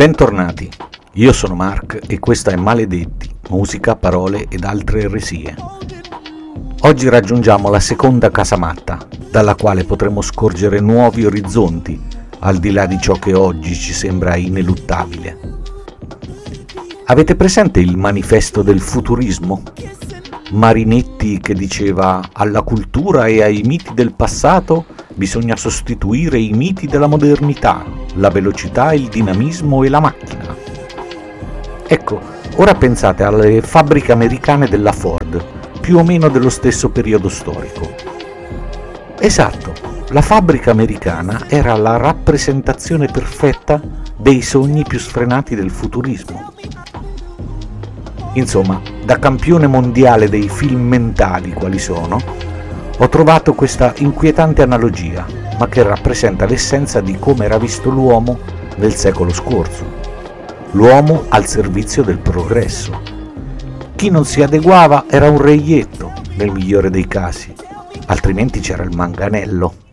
Bentornati, io sono Mark e questa è Maledetti, musica, parole ed altre eresie. Oggi raggiungiamo la seconda casamatta, dalla quale potremo scorgere nuovi orizzonti, al di là di ciò che oggi ci sembra ineluttabile. Avete presente il manifesto del futurismo? Marinetti che diceva: alla cultura e ai miti del passato bisogna sostituire i miti della modernità, la velocità, il dinamismo e la macchina. Ecco, ora pensate alle fabbriche americane della Ford, più o meno dello stesso periodo storico. Esatto, la fabbrica americana era la rappresentazione perfetta dei sogni più sfrenati del futurismo. Insomma, da campione mondiale dei film mentali quali sono, ho trovato questa inquietante analogia, ma che rappresenta l'essenza di come era visto l'uomo nel secolo scorso. L'uomo al servizio del progresso. Chi non si adeguava era un reietto, nel migliore dei casi, altrimenti c'era il manganello.